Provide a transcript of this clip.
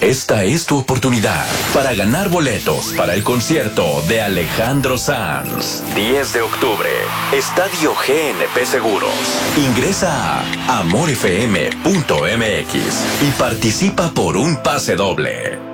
Esta es tu oportunidad para ganar boletos para el concierto de Alejandro Sanz. 10 de octubre, Estadio GNP Seguros. Ingresa a amorfm.mx y participa por un pase doble.